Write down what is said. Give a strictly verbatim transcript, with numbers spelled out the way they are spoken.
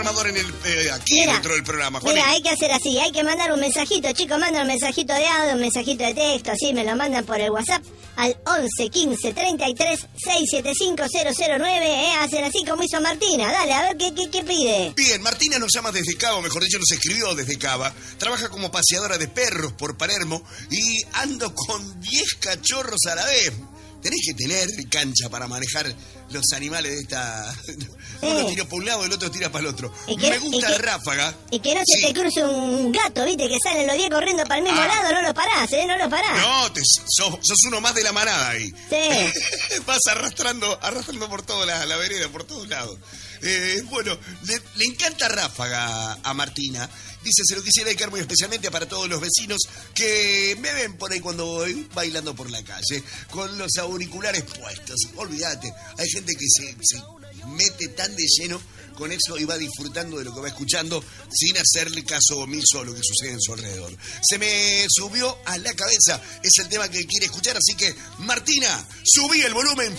En el, eh, aquí mira, dentro del programa, Juan. Mira, hay que hacer así, hay que mandar un mensajito, chicos, mandan un mensajito de audio, un mensajito de texto, así me lo mandan por el WhatsApp al once quince treinta y tres seiscientos setenta y cinco cero cero nueve, eh, hacen así como hizo Martina, dale, a ver qué, qué, qué pide. Bien, Martina nos llama desde Cava, mejor dicho, nos escribió desde Cava, trabaja como paseadora de perros por Palermo y ando con diez cachorros a la vez. Tenés que tener cancha para manejar los animales de esta... Uno tira para un lado, el otro tira para el otro. Que, Me gusta que, el ráfaga. Y que no se sí. te cruce un gato, ¿viste? Que salen los diez corriendo para el mismo ah. lado, no lo parás, ¿eh? No lo parás. No, te, sos, sos uno más de la manada ahí. Sí. Vas arrastrando, arrastrando por toda la, la vereda, por todos lados. Eh, bueno, le, le encanta ráfaga a Martina. Dice, se lo quisiera dedicar muy especialmente para todos los vecinos que me ven por ahí cuando voy bailando por la calle, con los auriculares puestos. Olvídate, hay gente que se, se mete tan de lleno con eso y va disfrutando de lo que va escuchando sin hacerle caso omiso a lo que sucede en su alrededor. Se me subió a la cabeza, es el tema que quiere escuchar, así que, Martina, subí el volumen